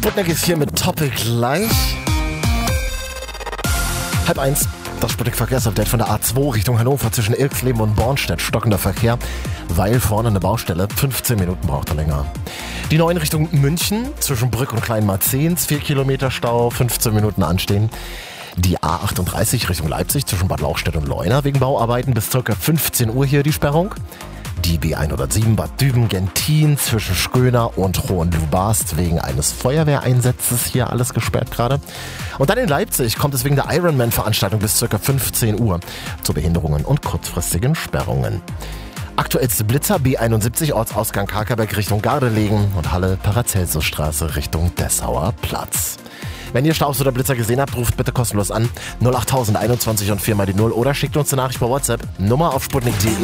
Sputnik ist hier mit Topic gleich. 12:30. Das Sputnik-Verkehrsupdate von der A2 Richtung Hannover zwischen Ilksleben und Bornstedt. Stockender Verkehr, weil vorne eine Baustelle. 15 Minuten braucht er länger. Die 9 Richtung München zwischen Brück und Kleinmarzens. 4 Kilometer Stau, 15 Minuten anstehen. Die A38 Richtung Leipzig zwischen Bad Lauchstädt und Leuna wegen Bauarbeiten bis ca. 15 Uhr hier die Sperrung. Die B107 Bad Düben-Gentin zwischen Schköner und Hohenlubarst wegen eines Feuerwehreinsatzes hier alles gesperrt gerade. Und dann in Leipzig kommt es wegen der Ironman-Veranstaltung bis ca. 15 Uhr zu Behinderungen und kurzfristigen Sperrungen. Aktuellste Blitzer B71 Ortsausgang Karkerberg Richtung Gardelegen und Halle Paracelsusstraße Richtung Dessauer Platz. Wenn ihr Staus oder Blitzer gesehen habt, ruft bitte kostenlos an 08021 und 4 mal die 0 oder schickt uns eine Nachricht per WhatsApp. Nummer auf sputnik.de.